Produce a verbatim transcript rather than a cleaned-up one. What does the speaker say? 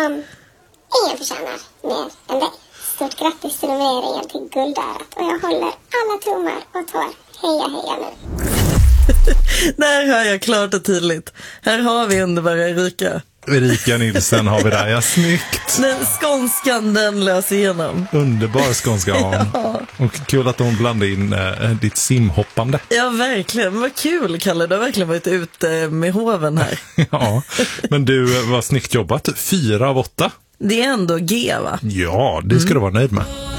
som ingen förtjänar mer än dig. Stort grattis till nomineringen till Guldörat. Och jag håller alla tummar och tår. Heja, heja nu. Där hör jag klart och tydligt. Här har vi underbara Erika. Erika Nilsson har vi där, ja, snyggt. Den skånskan, den löser igenom. Underbar skånska har ja. Och kul att hon blandade in äh, ditt simhoppande. Ja, verkligen. Vad kul, Kalle. Du har verkligen varit ute med hoven här. Ja, men du, var snyggt jobbat. Fyra av åtta. Det är ändå G, va? Ja, det ska mm. du vara nöjd med.